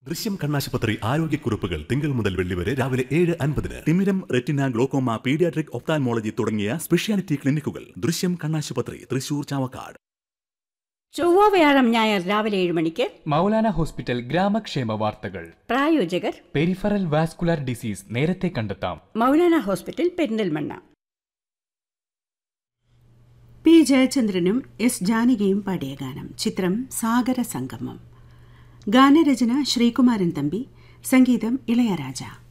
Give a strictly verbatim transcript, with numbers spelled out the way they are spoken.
ദൃശ്യം കണ്ണാശുപത്രി ആരോഗ്യക്കുറിപ്പുകൾ തിങ്കൾ മുതൽ വെള്ളി വരെ രാവിലെ ഏഴ് അൻപതിന്. തിമിരം, റെറ്റിന, ഗ്ലോക്കോമ, പീഡിയാട്രിക്, ഒപ്താൽമോളജി തുടങ്ങിയ സ്പെഷ്യാലിറ്റി ക്ലിനിക്കുകൾ. ദൃശ്യം കണ്ണാശുപത്രി, തൃശൂർ, ചാവക്കാട്. ചൊവ്വ, വ്യാഴം, ഞായർ രാവിലെ ഏഴ് മണിക്ക് മൗലാന ഹോസ്പിറ്റൽ ഗ്രാമക്ഷേമ വാർത്തകൾ. പ്രായോജകർ പെരിഫറൽ വാസ്കുലർ ഡിസീസ് നേരത്തെ കണ്ടെത്താം. Maulana hospital, Perinthalmanna. P ജയചന്ദ്രനും S ജാനകിയും പാടിയ ഗാനം. ചിത്രം സാഗര സംഗമം. ഗാനരചന ശ്രീകുമാരൻ തമ്പി, സംഗീതം ഇളയരാജ.